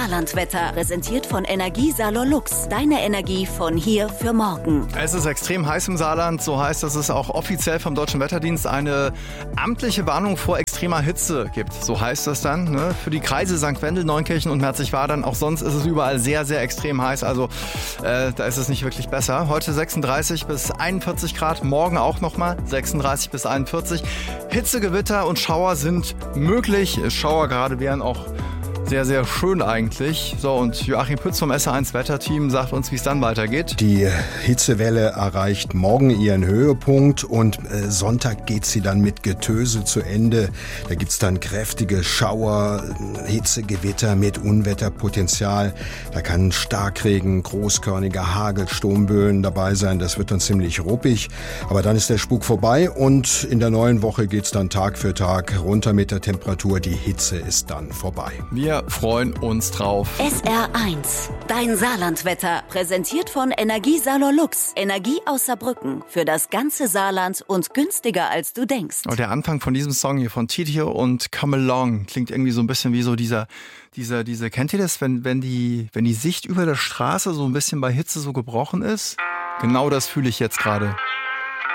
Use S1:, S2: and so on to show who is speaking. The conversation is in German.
S1: Saarlandwetter, präsentiert von Energiesalon Lux. Deine Energie von hier für morgen.
S2: Es ist extrem heiß im Saarland. So heißt, dass es auch offiziell vom Deutschen Wetterdienst eine amtliche Warnung vor extremer Hitze gibt. So heißt das dann, ne? Für die Kreise St. Wendel, Neunkirchen und Merzig-Wadern. Auch sonst ist es überall sehr, sehr extrem heiß. Also da ist es nicht wirklich besser. Heute 36 bis 41 Grad. Morgen auch nochmal 36 bis 41. Hitzegewitter und Schauer sind möglich. Schauergrade wären auch sehr, sehr schön eigentlich. So, und Joachim Pütz vom SR1 Wetterteam sagt uns, wie es dann weitergeht.
S3: Die Hitzewelle erreicht morgen ihren Höhepunkt und Sonntag geht sie dann mit Getöse zu Ende. Da gibt's dann kräftige Schauer, Hitzegewitter mit Unwetterpotenzial. Da kann Starkregen, großkörniger Hagel, Sturmböen dabei sein. Das wird dann ziemlich ruppig. Aber dann ist der Spuk vorbei und in der neuen Woche geht's dann Tag für Tag runter mit der Temperatur. Die Hitze ist dann vorbei.
S2: Wir freuen uns drauf.
S1: SR1, dein Saarlandwetter, präsentiert von Energiesalon Lux. Energie aus Saarbrücken für das ganze Saarland und günstiger als du denkst.
S2: Und der Anfang von diesem Song hier von Titio und Come Along klingt irgendwie so ein bisschen wie so diese, kennt ihr das, wenn die Sicht über der Straße so ein bisschen bei Hitze so gebrochen ist? Genau das fühle ich jetzt gerade.